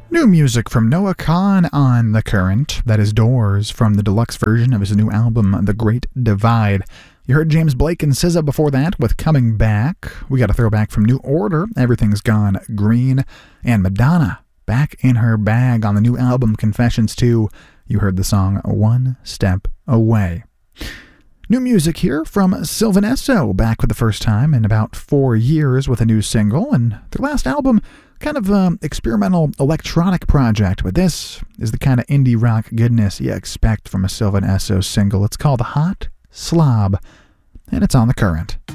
New music from Noah Kahan on The Current. That is Doors from the deluxe version of his new album, The Great Divide. You heard James Blake and SZA before that with Coming Back. We got a throwback from New Order, Everything's Gone Green. And Madonna, back in her bag on the new album Confessions 2. You heard the song One Step Away. New music here from Sylvan Esso, back for the first time in about 4 years with a new single, and their last album, kind of experimental electronic project, but this is the kind of indie rock goodness you expect from a Sylvan Esso single. It's called Hot Slob, and it's on The Current.